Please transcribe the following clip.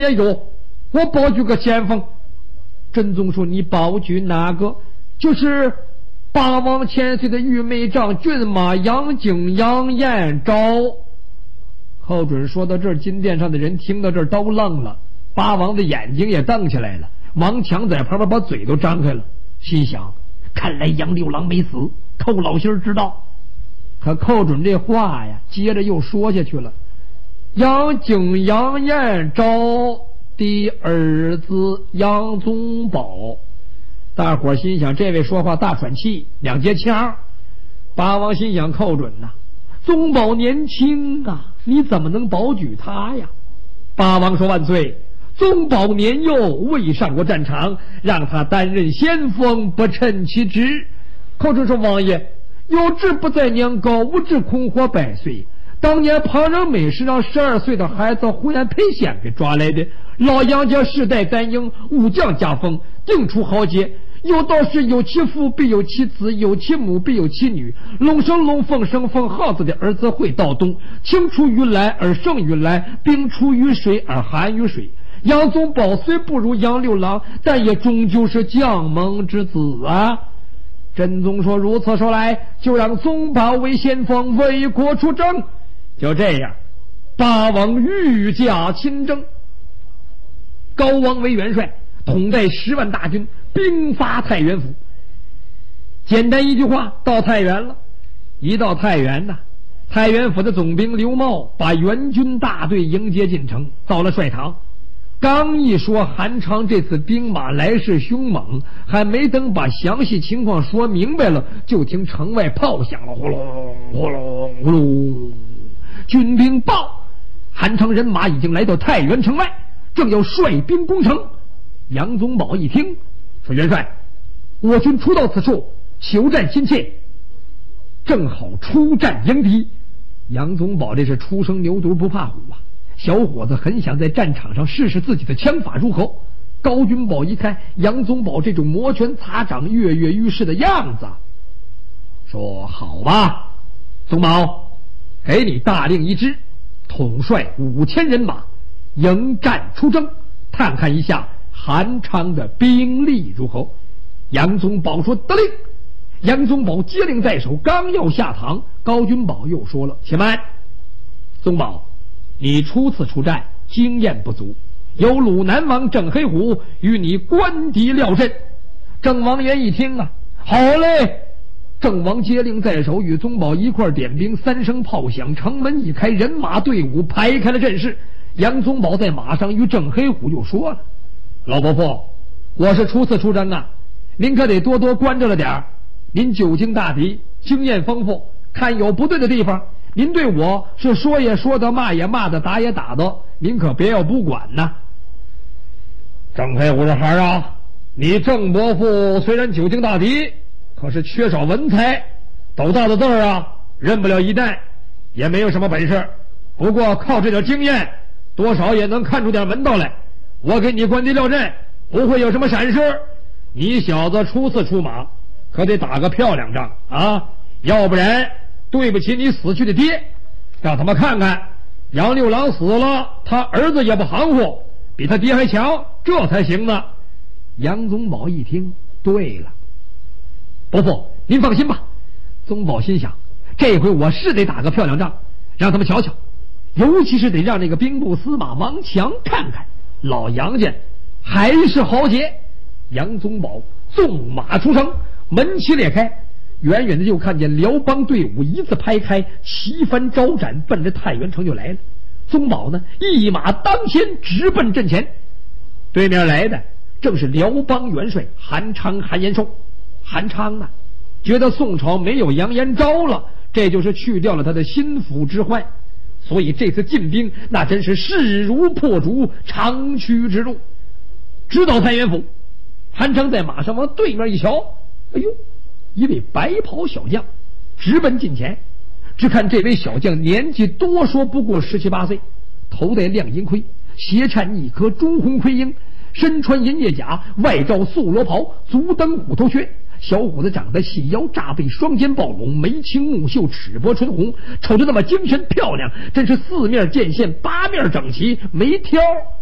也有，我保举个先锋。真宗说：“你保举哪个？就是八王千岁的御梅帐骏马杨景、杨彦昭。”寇准说到这儿，金殿上的人听到这儿都愣了，八王的眼睛也瞪起来了。王强在旁边把嘴都张开了，心想：看来杨六郎没死，寇老心知道。可寇准这话呀，接着又说下去了。杨景、杨彦昭的儿子杨宗保，大伙心想这位说话大喘气，两节腔。八王心想寇准呐，宗保年轻啊，你怎么能保举他呀？八王说万岁，宗保年幼，未上过战场，让他担任先锋，不称其职。寇准说王爷，有志不在年高，无志空活百岁。当年旁人美是让12岁的孩子胡延培先给抓来的，老杨家世代单营，武将家风，定出豪杰。有道是有其父必有其子，有其母必有其女。龙生龙，凤生凤，耗子的儿子会到冬。青出于蓝而胜于蓝，冰出于水而寒于水。杨宗保虽不如杨六郎，但也终究是将门之子啊。真宗说：如此说来，就让宗保为先锋，为国出征。就这样，八王御驾亲征，高王为元帅，统带10万大军，兵发太原府。简单一句话，到太原了。一到太原呐，太原府的总兵刘茂把援军大队迎接进城，到了帅堂。刚一说韩昌这次兵马来势凶猛，还没等把详细情况说明白了，就听城外炮响了，呼隆呼隆呼隆。军兵报，韩昌人马已经来到太原城外，正要率兵攻城。杨宗保一听，说：元帅，我军初到此处，求战心切，正好出战迎敌。杨宗保这是初生牛犊不怕虎啊，小伙子很想在战场上试试自己的枪法如何。高君宝一看杨宗保这种摩拳擦掌、跃跃欲试的样子，说：好吧，宗保，给你大令一支，统帅5000人马迎战出征，探看一下韩昌的兵力如何。杨宗保说：得令。杨宗保接令在手，刚要下堂，高君宝又说了：且慢，宗保，你初次出战，经验不足，由鲁南王郑黑虎与你官敌料阵。郑王爷一听啊，好嘞。郑王接令在手，与宗保一块点兵，3声炮响，城门一开，人马队伍排开了阵势。杨宗保在马上与郑黑虎就说了：老伯父，我是初次出征啊，您可得多多关照了点儿。您久经大敌，经验丰富，看有不对的地方，您对我是说也说的，骂也骂的，打也打的，您可别要不管呐。郑黑虎这孩儿啊，你郑伯父虽然久经大敌，可是缺少文采，斗大的字儿啊，认不了一担，也没有什么本事。不过靠这点经验，多少也能看出点门道来。我给你官敌料阵，不会有什么闪失。你小子初次出马，可得打个漂亮仗啊，要不然对不起你死去的爹。让他们看看，杨六郎死了，他儿子也不含糊，比他爹还强，这才行呢。杨宗保一听，对了，伯父您放心吧。宗保心想，这回我是得打个漂亮仗，让他们瞧瞧，尤其是得让那个兵部司马王强看看，老杨家还是豪杰。杨宗保纵马出城，门旗裂开，远远的就看见辽邦队伍一字排开，旗帆招展，奔着太原城就来了。宗保呢，一马当先，直奔阵前。对面来的正是辽邦元帅韩昌、韩延寿。韩昌啊，觉得宋朝没有杨延昭了，这就是去掉了他的心腹之患，所以这次进兵那真是势如破竹，长驱直入。直到太原府，韩昌在马上往对面一瞧，哎呦，一位白袍小将直奔近前。只看这位小将年纪多说不过17、18岁，头戴亮银盔，斜缠一颗朱红盔缨，身穿银叶甲，外罩素罗袍，足蹬虎头靴。小伙子长得细腰炸背，双肩抱拢，眉清目秀，齿薄唇红，瞅着那么精神漂亮，真是4面见线，8面整齐，没挑。